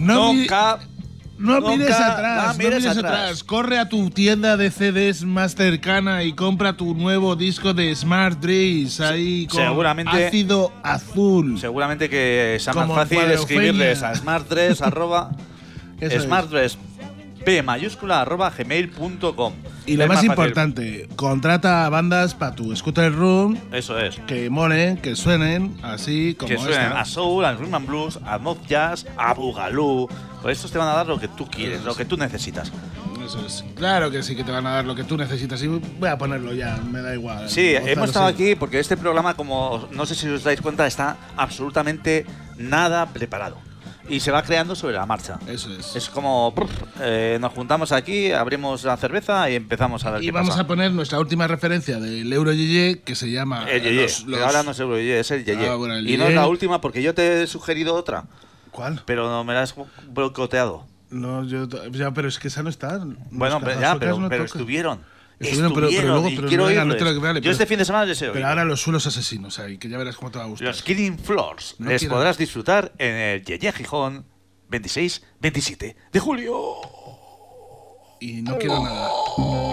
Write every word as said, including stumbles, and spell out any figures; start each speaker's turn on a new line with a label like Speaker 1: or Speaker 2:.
Speaker 1: No,
Speaker 2: nunca...
Speaker 1: No
Speaker 2: Nunca,
Speaker 1: mires atrás,
Speaker 2: no
Speaker 1: no
Speaker 2: mires
Speaker 1: mires
Speaker 2: atrás.
Speaker 1: atrás. Corre a tu tienda de C Ds más cercana y compra tu nuevo disco de Smart Drinks ahí con
Speaker 2: seguramente-
Speaker 1: ácido azul.
Speaker 2: Seguramente que sea más
Speaker 1: Como
Speaker 2: fácil
Speaker 1: cuadrofenia.
Speaker 2: escribirles a smartdress arroba
Speaker 1: Eso es.
Speaker 2: smartdress p mayúscula arroba gmail punto com.
Speaker 1: Y lo
Speaker 2: Es
Speaker 1: más
Speaker 2: fácil.
Speaker 1: importante, contrata a bandas para tu Scooter Room
Speaker 2: Eso es.
Speaker 1: que molen, que suenen así como
Speaker 2: Que suenen
Speaker 1: esta.
Speaker 2: a soul, a rhythm and blues, a mod jazz, a boogaloo. Pues estos te van a dar lo que tú quieres, lo que tú necesitas.
Speaker 1: Eso es. Claro que sí que te van a dar lo que tú necesitas y voy a ponerlo ya, me da igual.
Speaker 2: Sí,
Speaker 1: Gonzalo,
Speaker 2: hemos estado
Speaker 1: sí.
Speaker 2: aquí porque este programa, como no sé si os dais cuenta, está absolutamente nada preparado. Y se va creando sobre la marcha.
Speaker 1: Eso es.
Speaker 2: Es como, brr, eh, nos juntamos aquí, abrimos la cerveza y empezamos a ver
Speaker 1: Y
Speaker 2: qué
Speaker 1: vamos
Speaker 2: pasa.
Speaker 1: a poner nuestra última referencia del Euro Yeye, que se llama
Speaker 2: El Yeye,
Speaker 1: los- los-
Speaker 2: pero ahora no es el Yeye, es el Yeye.
Speaker 1: Ah, bueno, el
Speaker 2: y no es
Speaker 1: Yeye.
Speaker 2: la última porque yo te he sugerido otra,
Speaker 1: ¿Cuál?
Speaker 2: pero no me la has boicoteado.
Speaker 1: No, yo ya, pero es que esa no está.
Speaker 2: Bueno,
Speaker 1: Los
Speaker 2: pero, ya,
Speaker 1: cazasuecas
Speaker 2: pero,
Speaker 1: no
Speaker 2: pero
Speaker 1: toca.
Speaker 2: estuvieron.
Speaker 1: Estuvieron, pero- pero luego-
Speaker 2: y
Speaker 1: pero
Speaker 2: quiero
Speaker 1: venga, no
Speaker 2: oírles.
Speaker 1: te lo- vale,
Speaker 2: Yo
Speaker 1: pero-
Speaker 2: este fin de semana les he oído.
Speaker 1: Pero ahora los suelos asesinos ahí, que ya verás cómo te va a gustar.
Speaker 2: Los Killing Floors
Speaker 1: No
Speaker 2: les
Speaker 1: quiero-
Speaker 2: podrás disfrutar en el Yeye Gijón veintiséis veintisiete de julio.
Speaker 1: Y no quiero nada.